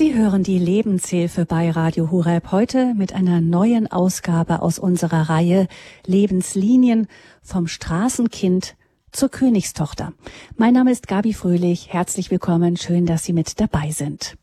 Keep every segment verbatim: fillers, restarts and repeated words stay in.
Sie hören die Lebenshilfe bei Radio Horeb heute mit einer neuen Ausgabe aus unserer Reihe Lebenslinien vom Straßenkind zur Königstochter. Mein Name ist Gabi Fröhlich. Herzlich willkommen. Schön, dass Sie mit dabei sind.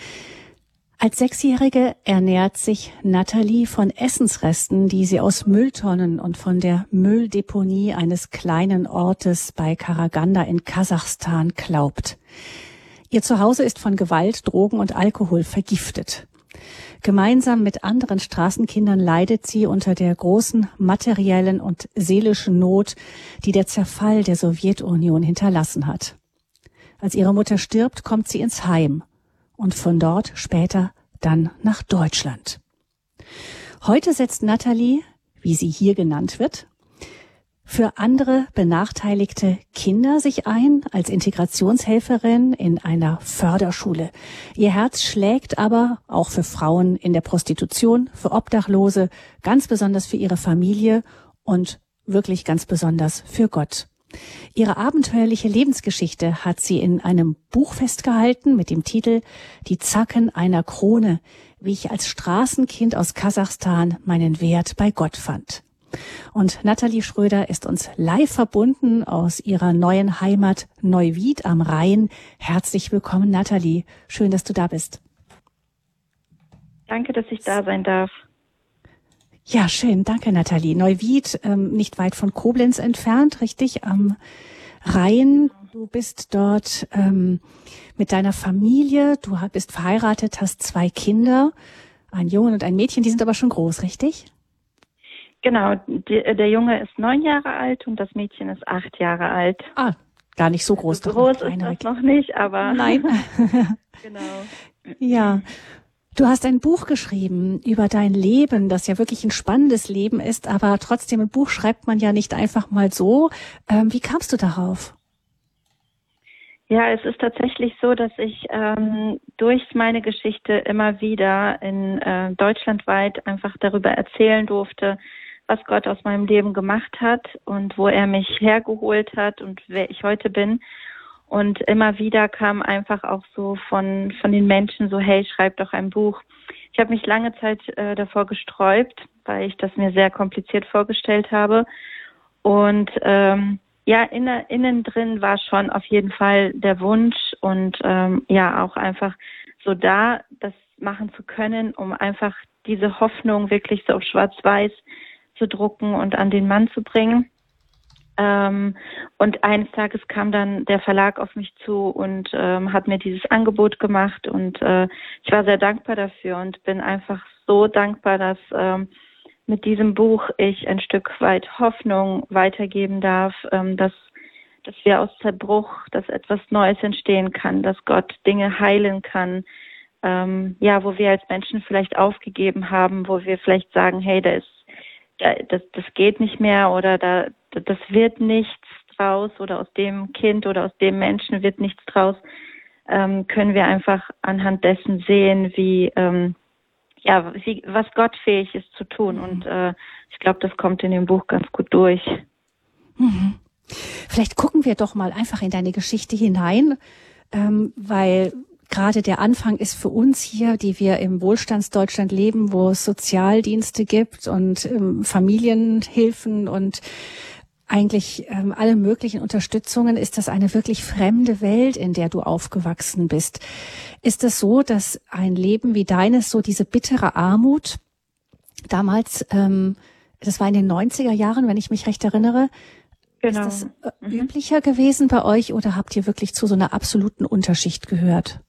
Als Sechsjährige ernährt sich Nathalie von Essensresten, die sie aus Mülltonnen und von der Mülldeponie eines kleinen Ortes bei Karaganda in Kasachstan klaubt. Ihr Zuhause ist von Gewalt, Drogen und Alkohol vergiftet. Gemeinsam mit anderen Straßenkindern leidet sie unter der großen materiellen und seelischen Not, die der Zerfall der Sowjetunion hinterlassen hat. Als ihre Mutter stirbt, kommt sie ins Heim und von dort später dann nach Deutschland. Heute setzt Nathalie, wie sie hier genannt wird, für andere benachteiligte Kinder sich ein als Integrationshelferin in einer Förderschule. Ihr Herz schlägt aber auch für Frauen in der Prostitution, für Obdachlose, ganz besonders für ihre Familie und wirklich ganz besonders für Gott. Ihre abenteuerliche Lebensgeschichte hat sie in einem Buch festgehalten mit dem Titel »Die Zacken einer Krone, wie ich als Straßenkind aus Kasachstan meinen Wert bei Gott fand«. Und Nathalie Schröder ist uns live verbunden aus ihrer neuen Heimat Neuwied am Rhein. Herzlich willkommen, Nathalie. Schön, dass du da bist. Danke, dass ich da sein darf. Ja, schön. Danke, Nathalie. Neuwied, ähm, nicht weit von Koblenz entfernt, richtig, am Rhein. Du bist dort ähm, mit deiner Familie. Du bist verheiratet, hast zwei Kinder, einen Jungen und ein Mädchen. Die sind aber schon groß, richtig? Genau, die, der Junge ist neun Jahre alt und das Mädchen ist acht Jahre alt. Ah, gar nicht so groß. So groß ist das noch nicht, aber... Nein. Genau. Ja, du hast ein Buch geschrieben über dein Leben, das ja wirklich ein spannendes Leben ist, aber trotzdem, ein Buch schreibt man ja nicht einfach mal so. Ähm, wie kamst du darauf? Ja, es ist tatsächlich so, dass ich ähm, durch meine Geschichte immer wieder in äh, deutschlandweit einfach darüber erzählen durfte, was Gott aus meinem Leben gemacht hat und wo er mich hergeholt hat und wer ich heute bin. Und immer wieder kam einfach auch so von von den Menschen so, hey, schreib doch ein Buch. Ich habe mich lange Zeit äh, davor gesträubt, weil ich das mir sehr kompliziert vorgestellt habe. Und ähm, ja, innen, innen drin war schon auf jeden Fall der Wunsch und ähm, ja auch einfach so da, das machen zu können, um einfach diese Hoffnung wirklich so auf schwarz-weiß zu drucken und an den Mann zu bringen. Ähm, und eines Tages kam dann der Verlag auf mich zu und ähm, hat mir dieses Angebot gemacht und äh, ich war sehr dankbar dafür und bin einfach so dankbar, dass ähm, mit diesem Buch ich ein Stück weit Hoffnung weitergeben darf, ähm, dass, dass wir aus Zerbruch, dass etwas Neues entstehen kann, dass Gott Dinge heilen kann, ähm, ja, wo wir als Menschen vielleicht aufgegeben haben, wo wir vielleicht sagen, hey, da ist Das, das geht nicht mehr oder da, das wird nichts draus oder aus dem Kind oder aus dem Menschen wird nichts draus, ähm, können wir einfach anhand dessen sehen, wie, ähm, ja, wie, was Gott fähig ist zu tun. Mhm. Und äh, ich glaube, das kommt in dem Buch ganz gut durch. Mhm. Vielleicht gucken wir doch mal einfach in deine Geschichte hinein, ähm, weil gerade der Anfang ist für uns hier, die wir im Wohlstandsdeutschland leben, wo es Sozialdienste gibt und ähm, Familienhilfen und eigentlich ähm, alle möglichen Unterstützungen, ist das eine wirklich fremde Welt, in der du aufgewachsen bist. Ist es so, dass ein Leben wie deines, so diese bittere Armut, damals, ähm, das war in den neunziger Jahren, wenn ich mich recht erinnere, genau. Ist das äh, mhm. üblicher gewesen bei euch oder habt ihr wirklich zu so einer absoluten Unterschicht gehört?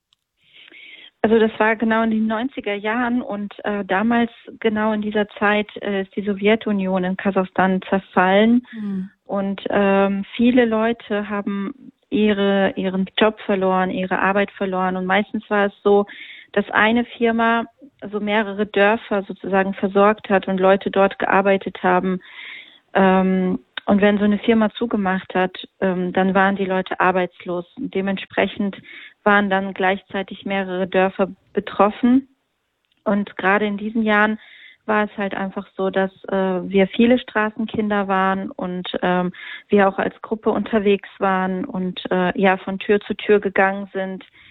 Also das war genau in den neunziger Jahren und äh, damals genau in dieser Zeit äh, ist die Sowjetunion in Kasachstan zerfallen mhm. und ähm, viele Leute haben ihre ihren Job verloren, ihre Arbeit verloren und meistens war es so, dass eine Firma so mehrere Dörfer sozusagen versorgt hat und Leute dort gearbeitet haben. Ähm, und wenn so eine Firma zugemacht hat, ähm, dann waren die Leute arbeitslos und dementsprechend waren dann gleichzeitig mehrere Dörfer betroffen. Und gerade in diesen Jahren war es halt einfach so, dass äh, wir viele Straßenkinder waren und ähm, wir auch als Gruppe unterwegs waren und äh, ja von Tür zu Tür gegangen sind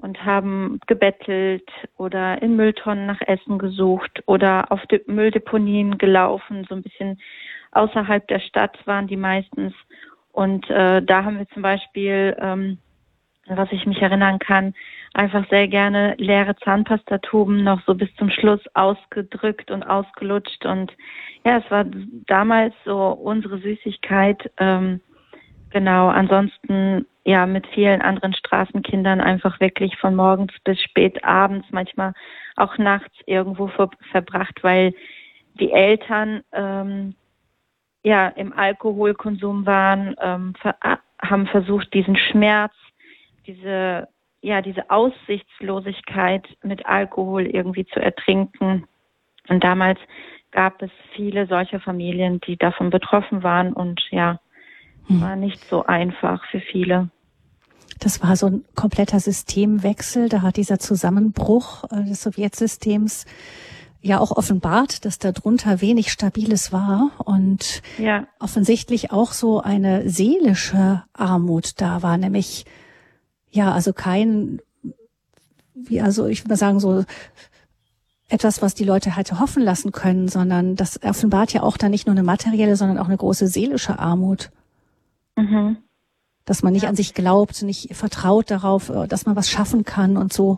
und haben gebettelt oder in Mülltonnen nach Essen gesucht oder auf De- Mülldeponien gelaufen. So ein bisschen außerhalb der Stadt waren die meistens. Und äh, da haben wir zum Beispiel, ähm, was ich mich erinnern kann, einfach sehr gerne leere Zahnpastatuben noch so bis zum Schluss ausgedrückt und ausgelutscht. Und ja, es war damals so unsere Süßigkeit. Ähm, genau, ansonsten ja mit vielen anderen Straßenkindern einfach wirklich von morgens bis spät abends, manchmal auch nachts irgendwo ver- verbracht, weil die Eltern ähm, ja im Alkoholkonsum waren, ähm, ver- haben versucht, diesen Schmerz, diese ja diese Aussichtslosigkeit mit Alkohol irgendwie zu ertrinken. Und damals gab es viele solcher Familien, die davon betroffen waren und ja, Hm. war nicht so einfach für viele. Das war so ein kompletter Systemwechsel. Da hat dieser Zusammenbruch äh, des Sowjetsystems ja auch offenbart, dass da drunter wenig Stabiles war und Ja. offensichtlich auch so eine seelische Armut da war, nämlich ja, also kein, wie also ich würde mal sagen so etwas, was die Leute halt hoffen lassen können, sondern das offenbart ja auch dann nicht nur eine materielle, sondern auch eine große seelische Armut. Mhm. Dass man nicht Ja. an sich glaubt, nicht vertraut darauf, dass man was schaffen kann und so.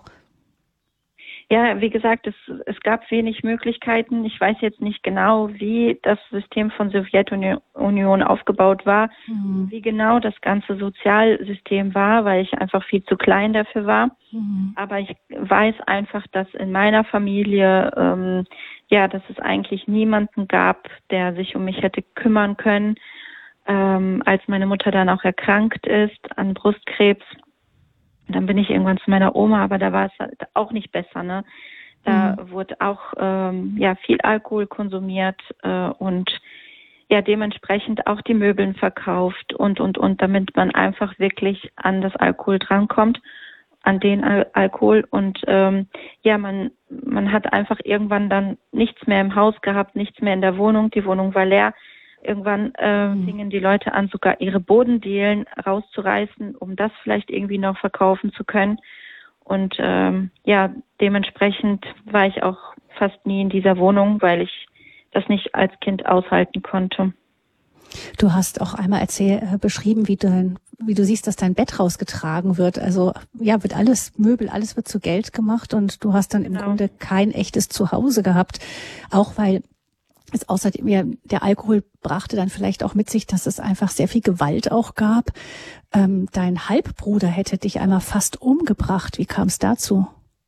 Ja, wie gesagt, es, es gab wenig Möglichkeiten. Ich weiß jetzt nicht genau, wie das System von Sowjetunion aufgebaut war, Mhm. wie genau das ganze Sozialsystem war, weil ich einfach viel zu klein dafür war. Mhm. Aber ich weiß einfach, dass in meiner Familie, ähm, ja, dass es eigentlich niemanden gab, der sich um mich hätte kümmern können, ähm, als meine Mutter dann auch erkrankt ist an Brustkrebs. Dann bin ich irgendwann zu meiner Oma, aber da war es halt auch nicht besser, ne? Da Mhm. wurde auch ähm, ja viel Alkohol konsumiert äh, und ja dementsprechend auch die Möbeln verkauft und und und, damit man einfach wirklich an das Alkohol drankommt, an den Al- Alkohol und ähm, ja man man hat einfach irgendwann dann nichts mehr im Haus gehabt, nichts mehr in der Wohnung, die Wohnung war leer. Irgendwann äh, Mhm. fingen die Leute an, sogar ihre Bodendielen rauszureißen, um das vielleicht irgendwie noch verkaufen zu können. Und ähm, ja, dementsprechend war ich auch fast nie in dieser Wohnung, weil ich das nicht als Kind aushalten konnte. Du hast auch einmal erzähl, äh, beschrieben, wie du, wie du siehst, dass dein Bett rausgetragen wird. Also ja, wird alles Möbel, alles wird zu Geld gemacht und du hast dann Genau. im Grunde kein echtes Zuhause gehabt. Auch weil es außerdem ja, der Alkohol brachte dann vielleicht auch mit sich, dass es einfach sehr viel Gewalt auch gab. Ähm, dein Halbbruder hätte dich einmal fast umgebracht. Wie kam es dazu?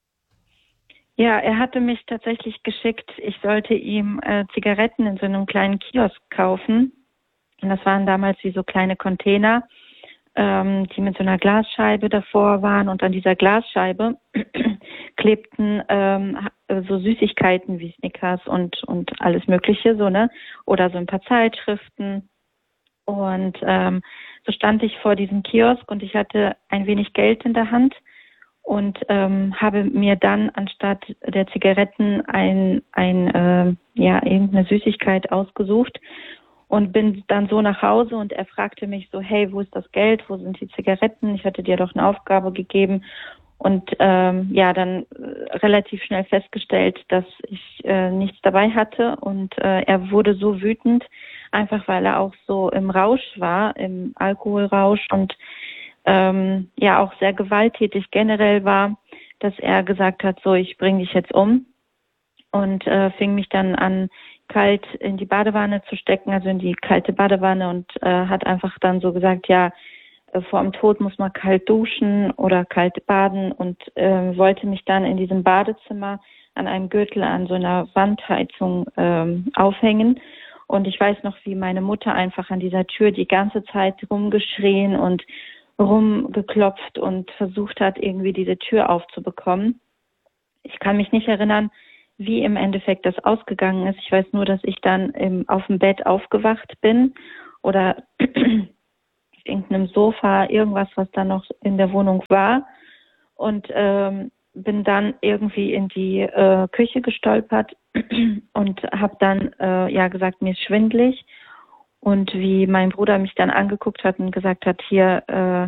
Ja, er hatte mich tatsächlich geschickt, ich sollte ihm äh, Zigaretten in so einem kleinen Kiosk kaufen. Und das waren damals wie so kleine Container, ähm, die mit so einer Glasscheibe davor waren. Und an dieser Glasscheibe klebten ähm, so Süßigkeiten wie Snickers und, und alles Mögliche, so, ne? Oder so ein paar Zeitschriften. Und ähm, so stand ich vor diesem Kiosk und ich hatte ein wenig Geld in der Hand und ähm, habe mir dann anstatt der Zigaretten ein, ein äh, ja, irgendeine Süßigkeit ausgesucht und bin dann so nach Hause und er fragte mich so, hey, wo ist das Geld, wo sind die Zigaretten? Ich hatte dir doch eine Aufgabe gegeben und ähm, ja, dann äh, relativ schnell festgestellt, dass ich äh, nichts dabei hatte und äh, er wurde so wütend, einfach weil er auch so im Rausch war, im Alkoholrausch und ähm, ja auch sehr gewalttätig generell war, dass er gesagt hat, so, ich bringe dich jetzt um und äh, fing mich dann an, kalt in die Badewanne zu stecken, also in die kalte Badewanne und äh, hat einfach dann so gesagt, ja, äh, vor dem Tod muss man kalt duschen oder kalt baden und äh, wollte mich dann in diesem Badezimmer an einem Gürtel an so einer Wandheizung ähm, aufhängen. Und ich weiß noch, wie meine Mutter einfach an dieser Tür die ganze Zeit rumgeschrien und rumgeklopft und versucht hat, irgendwie diese Tür aufzubekommen. Ich kann mich nicht erinnern, wie im Endeffekt das ausgegangen ist. Ich weiß nur, dass ich dann im, auf dem Bett aufgewacht bin oder auf irgendeinem Sofa, irgendwas, was da noch in der Wohnung war und ähm, bin dann irgendwie in die äh, Küche gestolpert und habe dann äh, ja gesagt, mir ist schwindelig und wie mein Bruder mich dann angeguckt hat und gesagt hat, hier, äh,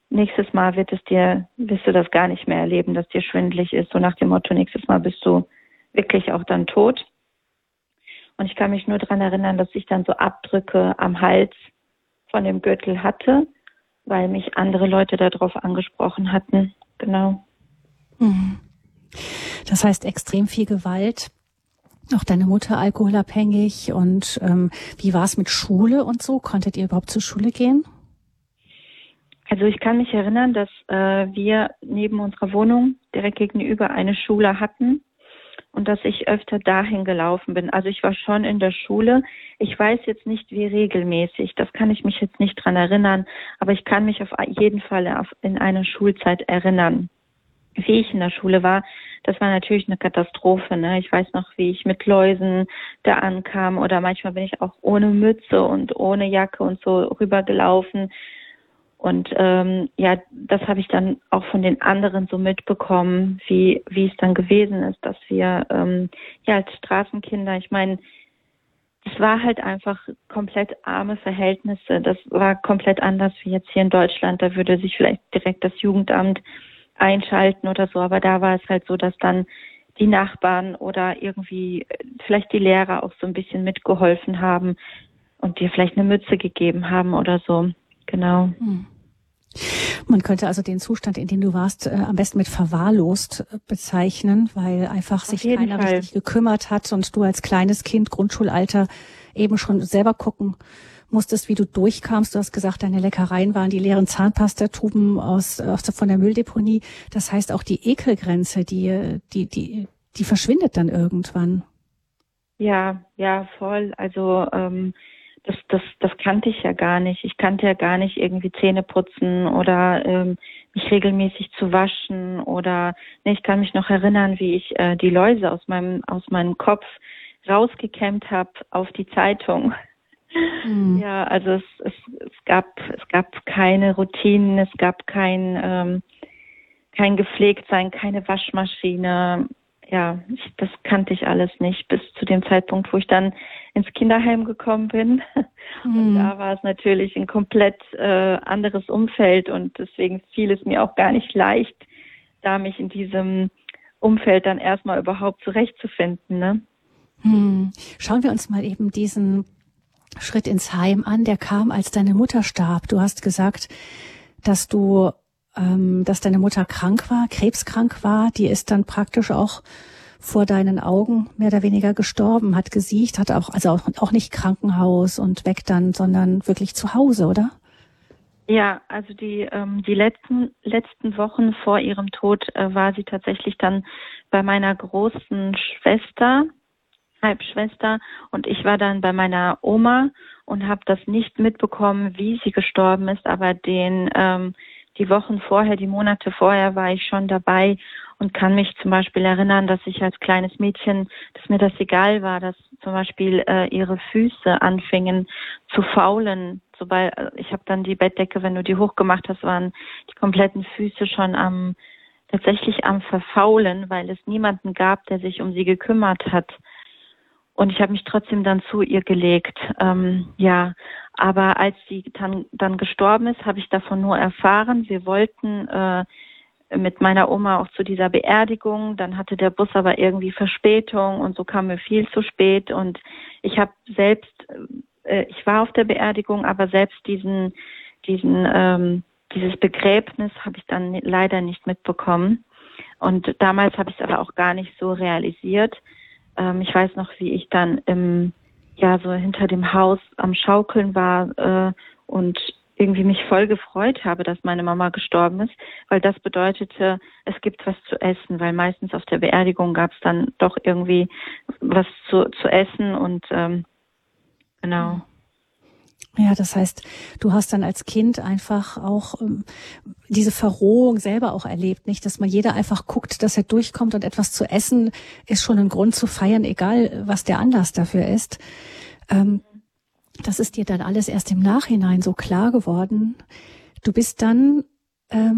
nächstes Mal wird es dir, wirst du das gar nicht mehr erleben, dass dir schwindelig ist. So nach dem Motto, nächstes Mal bist du wirklich auch dann tot. Und ich kann mich nur daran erinnern, dass ich dann so Abdrücke am Hals von dem Gürtel hatte, weil mich andere Leute darauf angesprochen hatten. Genau. Das heißt, extrem viel Gewalt. Auch deine Mutter alkoholabhängig. Und ähm, wie war es mit Schule und so? Konntet ihr überhaupt zur Schule gehen? Also ich kann mich erinnern, dass äh, wir neben unserer Wohnung direkt gegenüber eine Schule hatten und dass ich öfter dahin gelaufen bin. Also ich war schon in der Schule. Ich weiß jetzt nicht, wie regelmäßig. Das kann ich mich jetzt nicht dran erinnern. Aber ich kann mich auf jeden Fall auf, in eine Schulzeit erinnern. Wie ich in der Schule war, das war natürlich eine Katastrophe. Ne? Ich weiß noch, wie ich mit Läusen da ankam. Oder manchmal bin ich auch ohne Mütze und ohne Jacke und so rübergelaufen. Und ähm, ja, das habe ich dann auch von den anderen so mitbekommen, wie wie es dann gewesen ist, dass wir ähm, ja als Straßenkinder, ich meine, es war halt einfach komplett arme Verhältnisse. Das war komplett anders wie jetzt hier in Deutschland. Da würde sich vielleicht direkt das Jugendamt einschalten oder so. Aber da war es halt so, dass dann die Nachbarn oder irgendwie vielleicht die Lehrer auch so ein bisschen mitgeholfen haben und dir vielleicht eine Mütze gegeben haben oder so. Genau. Man könnte also den Zustand, in dem du warst, äh, am besten mit verwahrlost äh, bezeichnen, weil einfach sich keiner Fall. richtig gekümmert hat und du als kleines Kind, Grundschulalter, eben schon selber gucken musstest, wie du durchkamst. Du hast gesagt, deine Leckereien waren die leeren Zahnpastatuben aus, aus von der Mülldeponie. Das heißt, auch die Ekelgrenze, die, die, die, die verschwindet dann irgendwann. Ja, ja, voll. Also ähm, Das, das, das kannte ich ja gar nicht. Ich kannte ja gar nicht irgendwie Zähne putzen oder ähm, mich regelmäßig zu waschen oder nee, ich kann mich noch erinnern, wie ich äh, die Läuse aus meinem aus meinem Kopf rausgekämmt habe auf die Zeitung. Mhm. Ja, also es, es, es gab es gab keine Routinen, es gab kein ähm, kein Gepflegtsein, keine Waschmaschine. Ja, ich, das kannte ich alles nicht bis zu dem Zeitpunkt, wo ich dann ins Kinderheim gekommen bin. Und mhm. da war es natürlich ein komplett äh, anderes Umfeld und deswegen fiel es mir auch gar nicht leicht, da mich in diesem Umfeld dann erstmal überhaupt zurechtzufinden. Ne? Hm. Schauen wir uns mal eben diesen Schritt ins Heim an. Der kam, als deine Mutter starb. Du hast gesagt, dass du dass deine Mutter krank war, krebskrank war, die ist dann praktisch auch vor deinen Augen mehr oder weniger gestorben, hat gesiegt, hatte auch, also auch, auch nicht Krankenhaus und weg dann, sondern wirklich zu Hause, oder? Ja, also die, ähm, die letzten, letzten Wochen vor ihrem Tod äh, war sie tatsächlich dann bei meiner großen Schwester, Halbschwester, und ich war dann bei meiner Oma und habe das nicht mitbekommen, wie sie gestorben ist, aber den, ähm, die Wochen vorher, die Monate vorher war ich schon dabei und kann mich zum Beispiel erinnern, dass ich als kleines Mädchen, dass mir das egal war, dass zum Beispiel äh, ihre Füße anfingen zu faulen. Sobald äh, ich habe dann die Bettdecke, wenn du die hochgemacht hast, waren die kompletten Füße schon am tatsächlich am Verfaulen, weil es niemanden gab, der sich um sie gekümmert hat. Und ich habe mich trotzdem dann zu ihr gelegt. Ähm, ja, aber als sie dann, dann gestorben ist, habe ich davon nur erfahren. Wir wollten äh, mit meiner Oma auch zu dieser Beerdigung. Dann hatte der Bus aber irgendwie Verspätung und so kamen wir viel zu spät. Und ich habe selbst, äh, ich war auf der Beerdigung, aber selbst diesen, diesen, ähm, dieses Begräbnis habe ich dann leider nicht mitbekommen. Und damals habe ich es aber auch gar nicht so realisiert. Ich weiß noch, wie ich dann im, ja, so hinter dem Haus am Schaukeln war äh, und irgendwie mich voll gefreut habe, dass meine Mama gestorben ist, weil das bedeutete, es gibt was zu essen, weil meistens auf der Beerdigung gab es dann doch irgendwie was zu, zu essen und ähm, genau. Ja, das heißt, du hast dann als Kind einfach auch ähm, diese Verrohung selber auch erlebt, nicht? Dass man jeder einfach guckt, dass er durchkommt und etwas zu essen ist schon ein Grund zu feiern, egal was der Anlass dafür ist. Ähm, das ist dir dann alles erst im Nachhinein so klar geworden. Du bist dann ähm,